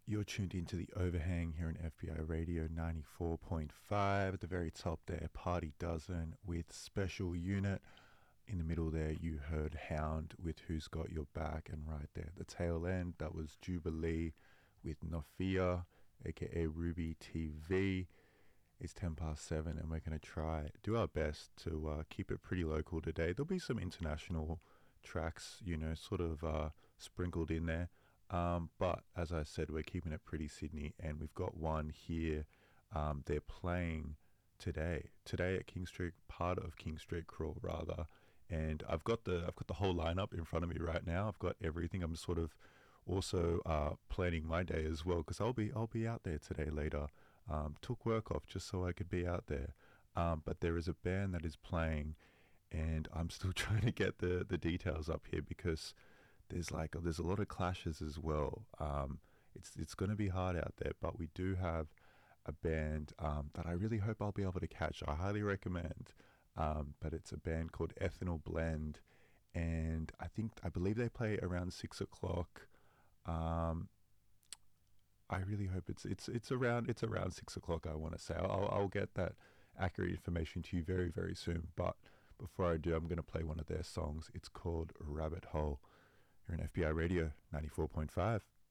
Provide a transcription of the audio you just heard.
You're tuned into the Overhang here on FBI Radio 94.5. At the very top there, Party Dozen with Special Unit. In the middle there, you heard Hound with Who's Got Your Back. And right there, the tail end, that was Jubilee with Nofia, aka Ruby TV. It's 10 past 7, and we're going to do our best to keep it pretty local today. There'll be some international tracks, sort of sprinkled in there. But as I said, we're keeping it pretty Sydney, and we've got one here. They're playing today at King Street, part of King Street Crawl rather. And I've got the whole lineup in front of me right now. I've got everything. I'm sort of also planning my day as well because I'll be out there today later. Took work off just so I could be out there. But there is a band that is playing, and I'm still trying to get the details up here because there's a lot of clashes as well. It's going to be hard out there, but we do have a band that I really hope I'll be able to catch. I highly recommend. But it's a band called Ethanol Blend, and I believe they play around 6 o'clock. Um, I really hope it's around 6 o'clock. I want to say I'll get that accurate information to you very very soon. But before I do, I'm going to play one of their songs. It's called Rabbit Hole. You're on FBI Radio 94.5.